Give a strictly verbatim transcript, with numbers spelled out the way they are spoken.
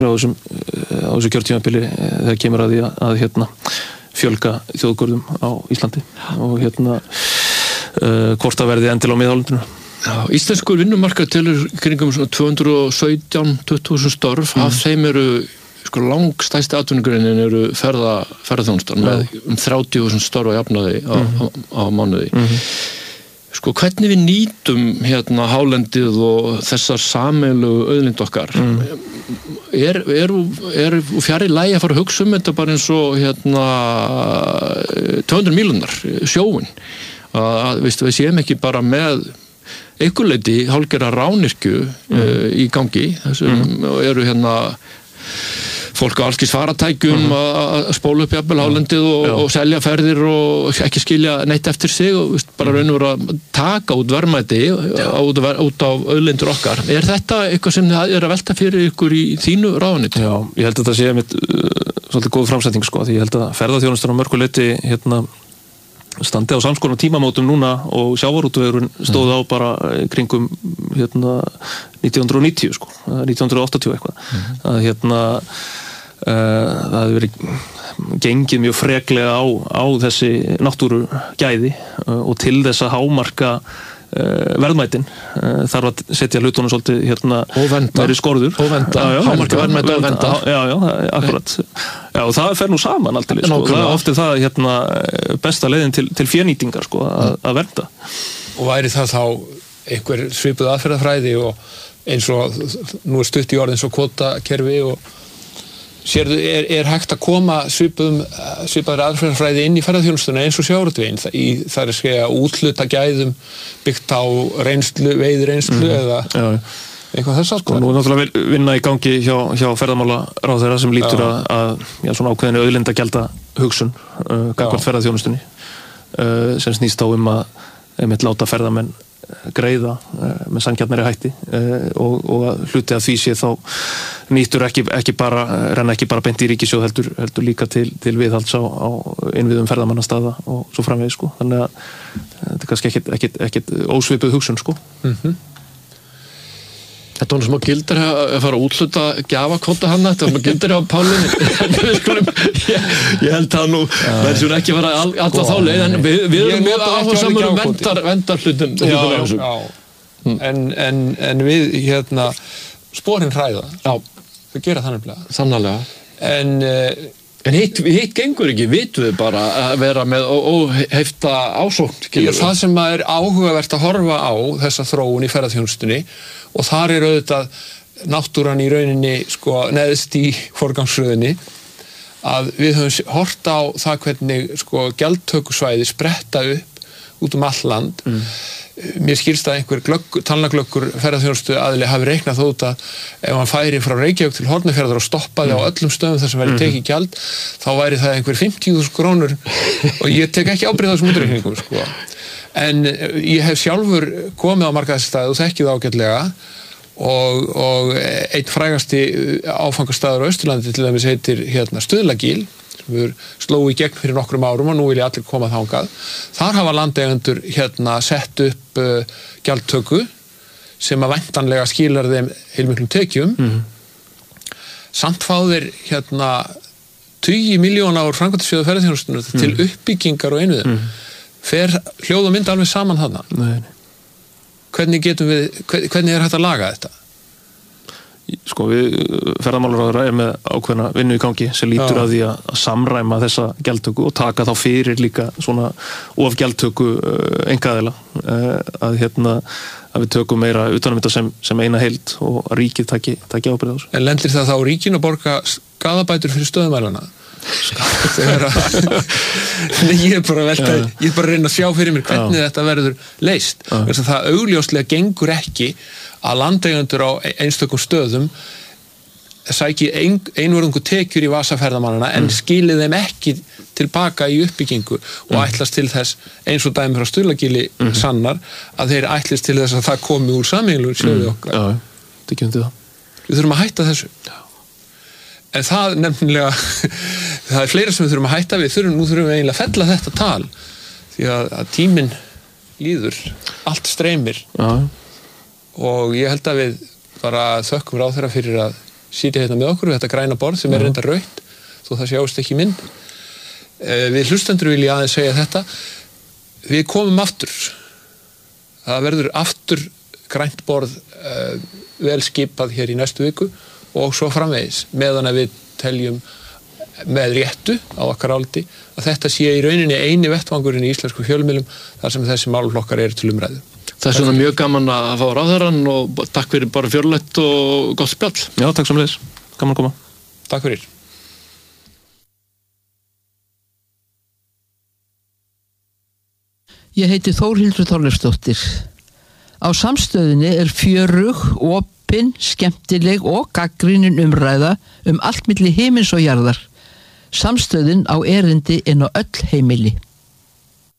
á þessum, á þessu kjörtímabili þegar kemur að því að, að hérna, fjölga þjóðgörðum á Íslandi og hérna uh, hvort það verði endil á miðhálendinu. Já, íslenskur vinnumarkað telur kringum svona tvö hundruð og sautján til tuttugu þúsund störf, mm. af þeim eru sko langstæsti atvinnugreinin eru ferða, ferðaþjónustan með um þrjátíu þúsund störf að jafnaði á, mm. á, á mánuði. Mm. Sko hvernig við nýtum hérna hálendið og þessar sameiginlegu auðlind okkar mm. er, er, er fjarri lagi að fara að hugsa um þetta bara eins og hérna tvö hundruð mílurnar sjóin að veistu, við séum ekki bara með einhver leyti hálfgerða rányrkju mm. uh, í gangi þessum mm. eru hérna fólk á allskis faratækjum mm. að spóla upp jafnvel hálendið og, og selja ferðir og ekki skilja neitt eftir sig og veist, bara raun og vera að taka út verðmæti út, út á auðlindur okkar. Er þetta eitthvað sem er að velta fyrir ykkur í þínu ráðuneyti? Já, ég held að þetta sé mitt uh, svolítið góð framsetning sko, því ég held að ferðaþjónustan á mörgu leyti hérna standi á samskonar tímamótum núna og sjávarútvegurinn stóð á bara kringum hérna nítján hundruð og níutíu sko, nítján hundruð og áttatíu eitthvað. Mm. Að hérna uh, það hefði verið gengið mjög freklega á, á þessi náttúrugæði uh, og til þess að hámarka uh, verðmætin uh, þarf að setja hlutunum svolítið hérna meiri skorður. Og venda, hámarka verðmæti og venda. Já, já, akkurat. Já, og það fer nú saman aldrei, sko. Það er ofta það hérna besta leiðin til, til fénýtingar, sko, að, að vernda. Og væri það þá einhver svipuð aðferðafræði og eins og nú er stutt í orðin svo kvótakerfi og sérðu, er, er hægt að koma svipuðum, svipaður aðferðafræði inn í ferðaþjónustuna eins og sjávarútveginn í það er að segja útluta gæðum byggt á reynslu, veiðireynslu mm. eða já. Eitthvað þess að sko. Nú er náttúrulega vinna í gangi hjá, hjá ferðamálaráðherra sem lítur að, að já, svona ákveðinu auðlindagjalda hugsun uh, gagnvart ferðaþjónustunni uh, sem snýst á um að einmitt láta ferðamenn greiða uh, með sanngjarnari hætti uh, og, og að hluti að því sé þá nýtur ekki, ekki bara, renna ekki bara beint í ríkissjóð heldur, heldur líka til, til viðhalds á, á innviðum ferðamannastaða og svo framvegis sko. Þannig að þetta er kannski ekkit, ekkit, ekkit ósvipuð hugsun sko. Mhm. Þetta var smá gildir að fara að útluta gjafakvóta hana, þetta var smá gildir á Pálinni. ég, ég held að nú verður svona ekki að fara all, alltaf þá leið, en við, við erum mjög áhersamur um vendar, vendar hlutum. Já, já, já. Mm. En, en, en við, hérna, sporin hræða. Já. Þau gera þannig bleið. Sannarlega. En... Uh, En hitt, hitt gengur ekki, vitum við bara að vera með óheifta ásókn. Já, það sem er áhugavert að horfa á þessa þróun í ferðaþjónustunni og þar er auðvitað náttúran í rauninni sko, neðst í forgangsröðinni að við höfum hort á það hvernig sko, gjaldtökusvæði spretta upp út um all land. Mm. Mér skilst að einhver glögg, talnaglöggur ferðaþjónustu aðili hafi reiknað þó út að ef hann færi frá Reykjavík til Hornafjarðar og stoppaði mm. á öllum stöðum þar sem væri tekið gjald, þá væri það einhver fimmtíu þúsund krónur og ég tek ekki ábyrgð á þessum útreikningum sko. En ég hef sjálfur komið á marga þessi staði og þekkið ágætlega og, og einn frægasti áfangastaður á Austurlandi til dæmis heitir hérna Stuðlagil sem við slóum í gegn fyrir nokkrum árum og nú vil ég allir koma þangað. Þar hafa landeigendur hérna sett upp uh, gjaldtöku sem að væntanlega skilar þeim heilmiklum tekjum. Mm. Samt fá þeir hérna tugi miljóna úr framkvæmdasjóði ferðaþjónustunnar mm. til uppbyggingar og innviðum. Mm. Fer hljóð og mynd alveg saman þarna. Nei. Hvernig getum við, hvernig er hægt að laga þetta? Sko við ferðamálaráðherra er með ákveðna vinnu í gangi sem lítur Já. að því að, að samræma þessa gjaldtöku og taka þá fyrir líka svona of gjaldtöku uh, einkaaðila uh, að hérna að við tökum meira utanum þetta sem, sem eina heild og að ríkið taki, taki ábyrgð á þessu. En lendir það þá ríkinu að borga skaðabætur fyrir stöðumælana? Þegar að ég er bara velta, ég er bara að reyna að sjá fyrir mér hvernig Já. Þetta verður leyst. Þess að það augljóslega gengur ekki að landeigendur á einstökum stöðum sæki ein, einvörðungu tekjur í vasaferðamannana en mm. skili þeim ekki tilbaka í uppbyggingu og mm. ætlast til þess eins og dæmi frá Stuðlagili mm. sannar að þeir ætlast til þess að það komi úr sameiginlegu sjóði mm. okkar. Já, þetta ekki undir það. Við þurfum að hætta þessu. Já. En það nefnilega, það er fleira sem við þurfum að hætta við, þurfum, nú þurfum við eiginlega að fella þetta tal, því að, að tíminn líður, allt streymir. Já. Og ég held að við bara þökkum ráðherra fyrir að sitja hérna með okkur, þetta græna borð sem er reynda rautt, þó það sjáist ekki í mynd. Við hlustendur vil ég aðeins segja þetta, við komum aftur, það verður aftur grænt borð uh, vel skipað hér í næstu viku og svo framvegis, meðan að við teljum með réttu á okkar áliti að þetta sé í rauninni eini vettvangurinn í íslensku fjölmiðlum þar sem þessi málflokkar eru til umræðu. Það er svona mjög gaman að fá ráðherrann og takk fyrir bara fjörlegt og gott spjall. Já, takk samleiðis. Gaman að koma. Takk fyrir. Ég heiti Þórhildur Þorleifsdóttir. Á Samstöðinni er fjörug, opin, skemmtileg og gagnrýnin umræða um allt milli himins og jarðar. Samstöðin á erindi inn á öll heimili.